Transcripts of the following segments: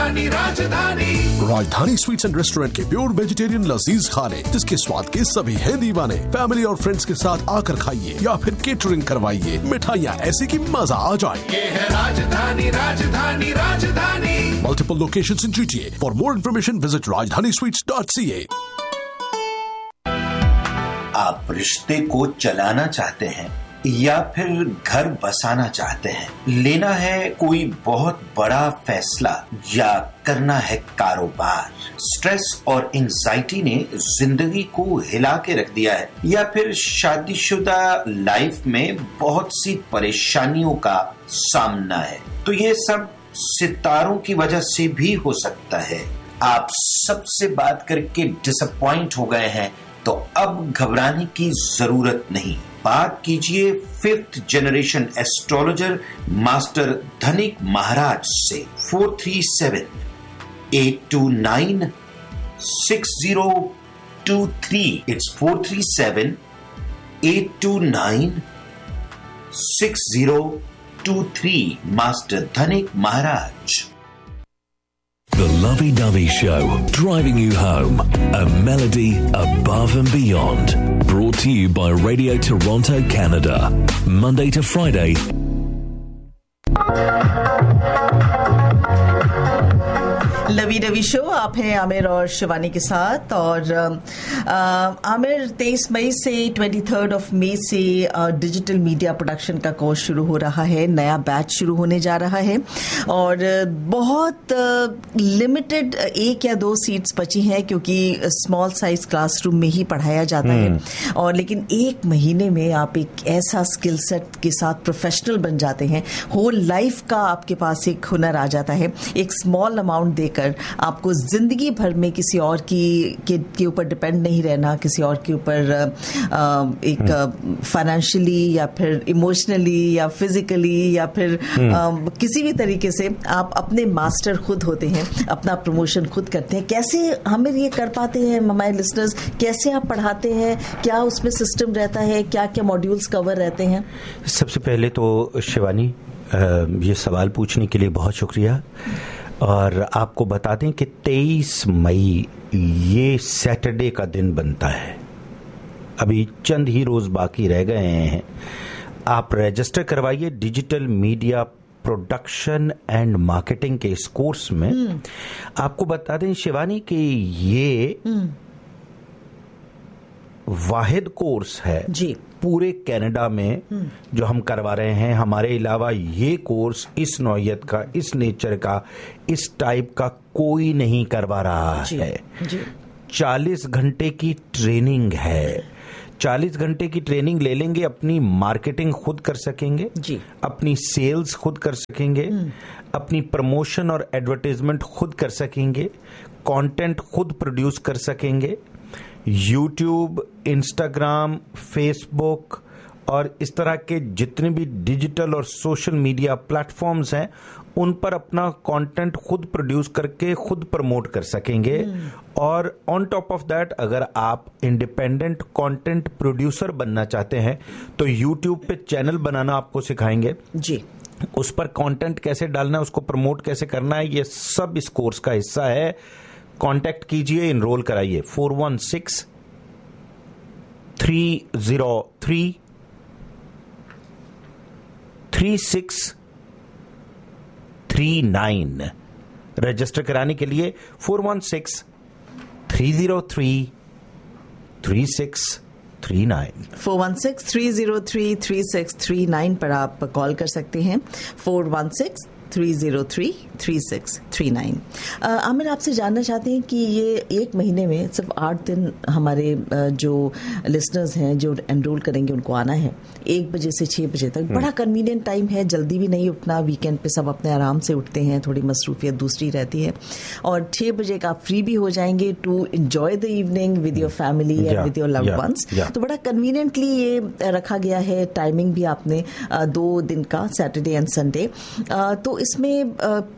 राजधानी राजधानी राजधानी स्वीट्स एंड रेस्टोरेंट के प्योर वेजिटेरियन लजीज खाने, जिसके स्वाद के सभी हैं दीवाने। फैमिली और फ्रेंड्स के साथ आकर खाइए या फिर केटरिंग करवाइए। मिठाइयाँ ऐसी कि मजा आ जाए। ये है राजधानी राजधानी राजधानी। Multiple locations in GTA. For more information, visit rajdanisweets.ca. आप रिश्ते को चलाना चाहते हैं या फिर घर बसाना चाहते हैं, लेना है कोई बहुत बड़ा फैसला या करना है कारोबार, स्ट्रेस और एंजाइटी ने जिंदगी को हिला के रख दिया है, या फिर शादीशुदा लाइफ में बहुत सी परेशानियों का सामना है, तो ये सब सितारों की वजह से भी हो सकता है। आप सबसे बात करके डिसअपॉइंट हो गए हैं, तो अब घबराने की जरूरत नहीं। बात कीजिए 5th जनरेशन एस्ट्रोलॉजर मास्टर धनिक महाराज से। 437-829-6023। इट्स 437-829-6023। मास्टर धनिक महाराज। The Lovey Dovey Show, driving you home. A melody above and beyond. Brought to you by Radio Toronto, Canada. Monday to Friday. Lovey dovey show, आप हैं आमिर और शिवानी के साथ। और आमिर 23 मई से 23 मई से डिजिटल मीडिया प्रोडक्शन का कोर्स शुरू हो रहा है। नया बैच शुरू होने जा रहा है और बहुत लिमिटेड 1 या 2 सीट्स बची हैं, क्योंकि स्मॉल साइज क्लासरूम में ही पढ़ाया जाता है। और लेकिन 1 महीने में आप एक ऐसा स्किल सेट के साथ प्रोफेशनल बन जाते हैं, होल लाइफ का आपके पास एक हुनर आ जाता है। एक स्मॉल अमाउंट देकर आपको जिंदगी भर में किसी और के ऊपर डिपेंड नहीं रहना, किसी और के ऊपर एक फाइनेंशियली या फिर इमोशनली या फिजिकली या फिर किसी भी तरीके से आप अपने मास्टर खुद होते हैं, अपना प्रमोशन खुद करते हैं। कैसे हमें ये कर पाते हैं हमारे लिसनर्स? कैसे आप पढ़ाते हैं? क्या उसमें सिस्टम रहता है? क्या क्या मॉड्यूल्स कवर रहते हैं? सबसे पहले तो शिवानी, ये सवाल पूछने के लिए बहुत शुक्रिया। और आपको बता दें कि 23 मई ये सैटरडे का दिन बनता है। अभी चंद ही रोज बाकी रह गए हैं। आप रजिस्टर करवाइए digital media production and marketing के इस कोर्स में। आपको बता दें शिवानी कि ये वाहिद कोर्स है जी पूरे कनाडा में जो हम करवा रहे हैं। हमारे अलावा ये कोर्स इस नौयत का, इस नेचर का, इस टाइप का कोई नहीं करवा रहा है। 40 घंटे की ट्रेनिंग है। 40 घंटे की ट्रेनिंग ले लेंगे, अपनी मार्केटिंग खुद कर सकेंगे जी, अपनी सेल्स खुद कर सकेंगे, अपनी प्रमोशन और एडवर्टाइजमेंट खुद कर सकेंगे, कंटेंट खुद प्रोड्यूस कर सकेंगे। YouTube, Instagram, Facebook और इस तरह के जितने भी डिजिटल और सोशल मीडिया प्लेटफॉर्म्स हैं, उन पर अपना कंटेंट खुद प्रोड्यूस करके खुद प्रमोट कर सकेंगे। और ऑन टॉप ऑफ दैट, अगर आप इंडिपेंडेंट कंटेंट प्रोड्यूसर बनना चाहते हैं तो YouTube पे चैनल बनाना आपको सिखाएंगे जी। उस पर कंटेंट कैसे डालना है, उसको प्रमोट कैसे करना है, ये सब इस कोर्स का हिस्सा है। कांटेक्ट कीजिए, इनरोल कराइए। 416-303-3639 रजिस्टर कराने के लिए 416-303-3639 416-303-3639 पर आप कॉल कर सकते हैं। 416-303-3639। आमिर, आपसे जानना चाहते हैं कि ये 1 महीने में सिर्फ 8 दिन हमारे जो लिसनर्स हैं जो एनरोल करेंगे उनको आना है 1 बजे से 6 बजे तक। बड़ा कन्वीनियंट टाइम है, जल्दी भी नहीं उठना। वीकेंड पे सब अपने आराम से उठते हैं, थोड़ी मसरूफियत दूसरी रहती है। और 6 बजे का फ्री भी हो जाएंगे to enjoy the evening with your family and with your loved ones. तो बड़ा कन्वीनियंटली ये रखा गया है। टाइमिंग भी आपने 2 दिन का, सैटरडे एंड संडे। तो इसमें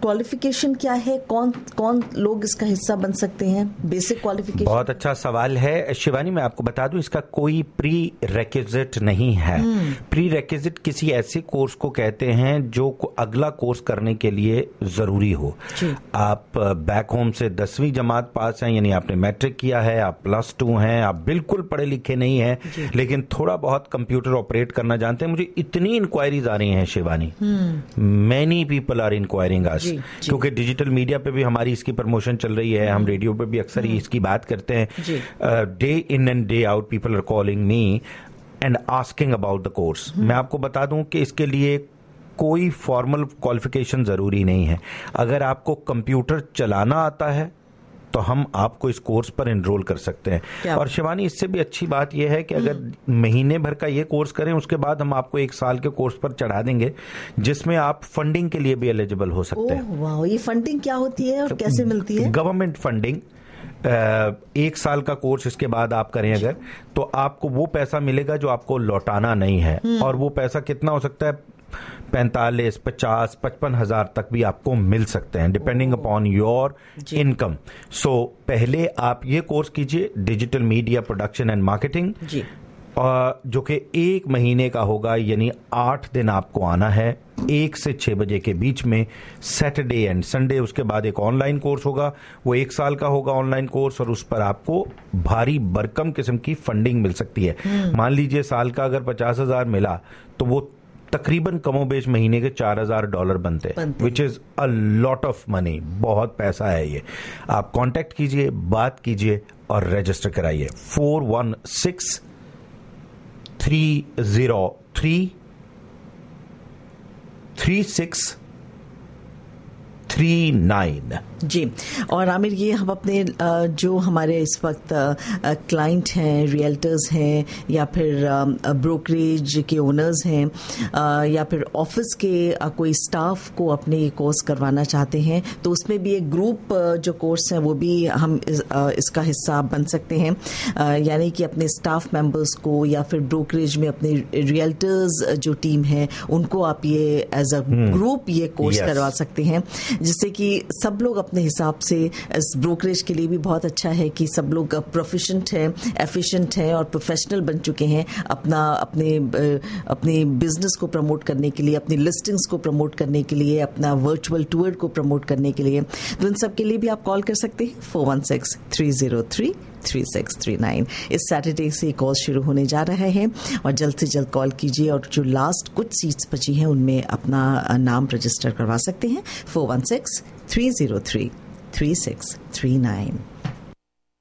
क्वालिफिकेशन क्या है, कौन लोग इसका हिस्सा बन सकते हैं? Basic qualification. बहुत अच्छा सवाल है शिवानी, मैं आपको बता दूं इसका कोई प्री रेक्विजिट नहीं है। प्री रेक्विजिट किसी ऐसे कोर्स को कहते हैं जो अगला कोर्स करने के लिए जरूरी हो। आप बैक होम से 10वीं जमात पास हैं, यानी आपने मैट्रिक किया है, आप +2 हैं, आप बिल्कुल पढ़े लिखे नहीं हैं, लेकिन थोड़ा बहुत कंप्यूटर ऑपरेट करना जानते हैं। मुझे इतनी इंक्वायरीज आ रही हैं Shivani, many people are enquiring अस, क्योंकि डिजिटल मीडिया पे भी हमारी इसकी प्रमोशन चल रही है, हम रेडियो पे भी अक्सर ही इसकी बात करते हैं। Day in and day out people are calling me and asking about the course. मैं आपको बता दूं कि इसके लिए कोई फॉर्मल क्वालिफिकेशन जरूरी नहीं है। अगर आपको कंप्यूटर चलाना आता है तो हम आपको इस कोर्स पर एनरोल कर सकते हैं। और शिवानी, इससे भी अच्छी बात यह है कि अगर महीने भर का ये कोर्स करें, उसके बाद हम आपको 1 साल के कोर्स पर चढ़ा देंगे, जिसमें आप फंडिंग के लिए भी एलिजिबल हो सकते हैं। वाह, ये फंडिंग क्या होती है और कैसे मिलती है? Government funding. 1 साल का कोर्स इसके बाद आप करें अगर, तो आपको वो पैसा मिलेगा जो आपको लौटाना नहीं है। और वो पैसा कितना हो सकता है? 45, 50, 55 हजार तक भी आपको मिल सकते हैं, डिपेंडिंग अपॉन योर इनकम। सो पहले आप ये कोर्स कीजिए, digital media production and marketing, जो कि 1 महीने का होगा, यानी 8 दिन आपको आना है 1 से 6 बजे के बीच में, सैटरडे एंड संडे। उसके बाद एक ऑनलाइन कोर्स होगा, वो 1 साल का होगा ऑनलाइन कोर्स, और उस पर आपको भारी भरकम किस्म की फंडिंग मिल सकती है। मान लीजिए साल का अगर 50,000 मिला तो वो तकरीबन कमोबेश महीने के $4,000 बनते हैं, which is a lot of money, बहुत पैसा है ये। आप कांटेक्ट कीजिए, बात कीजिए और रजिस्टर कराइए। 416-303-3639। जी। और आमिर, ये हम अपने जो हमारे इस वक्त क्लाइंट हैं, रियल्टर्स हैं, या फिर ब्रोकरेज के ओनर्स हैं, या फिर ऑफिस के कोई स्टाफ को अपने ये कोर्स करवाना चाहते हैं, तो उसमें भी एक ग्रुप जो कोर्स है वो भी हम इसका हिस्सा बन सकते हैं। यानी कि अपने स्टाफ मेंबर्स को या फिर ब्रोकरेज में अपने रियल्टर्स जो टीम है उनको आप ये एज अ ग्रुप ये कोर्स करवा सकते हैं, जिससे कि सब लोग अपने हिसाब से, इस ब्रोकरेज के लिए भी बहुत अच्छा है कि सब लोग प्रोफिशिएंट हैं, एफिशिएंट हैं और प्रोफेशनल बन चुके हैं अपने बिजनेस को प्रमोट करने के लिए, अपनी लिस्टिंग्स को प्रमोट करने के लिए, अपना वर्चुअल टूर को प्रमोट करने के लिए। तो इन सब के लिए भी आप कॉल कर सकते हैं 416-303-3639। इस सैटरडे से कॉल शुरू होने जा रहा है और जल्द से जल्द कॉल कीजिए और जो लास्ट कुछ सीट्स बची हैं उनमें अपना नाम रजिस्टर करवा सकते हैं। 416-303-3639।